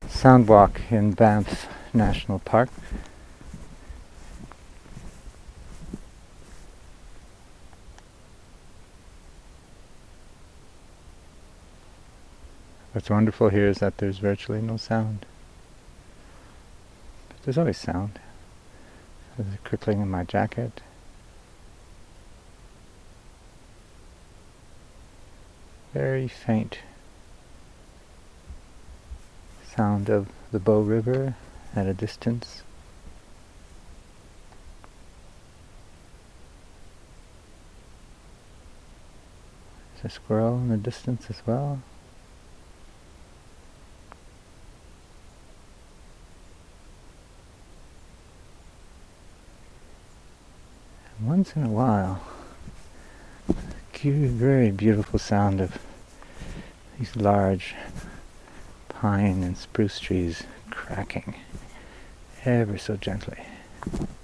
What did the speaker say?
sound walk in Banff National Park. What's wonderful here is that there's virtually no sound. But there's always sound. There's a crickling in my jacket. Very faint sound of the Bow River at a distance. There's a squirrel in the distance as well. And once in a while, very beautiful sound of these large pine and spruce trees cracking ever so gently.